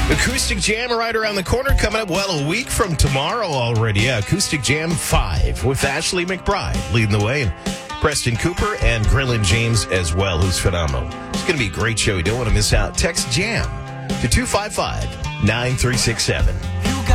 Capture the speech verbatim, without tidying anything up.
Acoustic Jam right around the corner, coming up, well, a week from tomorrow already. Yeah, Acoustic Jam five with Ashley McBride leading the way. And Preston Cooper and Grillin James as well, who's phenomenal. It's going to be a great show. You don't want to miss out. Text JAM to two five five, nine three six seven.